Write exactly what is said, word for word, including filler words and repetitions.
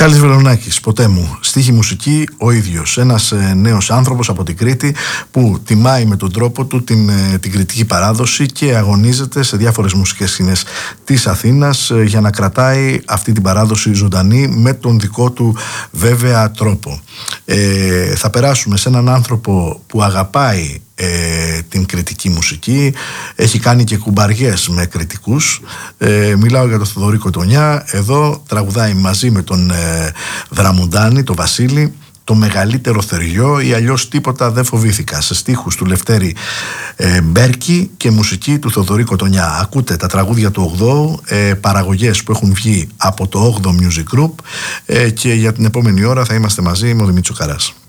Μιχάλης Βελονάκης, ποτέ μου. Στίχη, μουσική, ο ίδιος. Ένας ε, νέος άνθρωπος από την Κρήτη που τιμάει με τον τρόπο του την, ε, την κριτική παράδοση και αγωνίζεται σε διάφορες μουσικές σκηνές της Αθήνας ε, για να κρατάει αυτή την παράδοση ζωντανή με τον δικό του βέβαια τρόπο. Ε, θα περάσουμε σε έναν άνθρωπο που αγαπάει Ε, την κριτική μουσική, έχει κάνει και κουμπαριές με κριτικούς. ε, μιλάω για τον Θοδωρή Κοτονιά. Εδώ τραγουδάει μαζί με τον ε, Δραμουντάνη, τον Βασίλη, το μεγαλύτερο θεριό ή αλλιώς τίποτα δεν φοβήθηκα, σε στίχους του Λευτέρη ε, Μπέρκη και μουσική του Θοδωρή Κοτονιά. Ακούτε τα τραγούδια του ογδόου, ε, παραγωγές που έχουν βγει από το όγδοο Music Group, ε, και για την επόμενη ώρα θα είμαστε μαζί με ο Δημήτρης Καράς.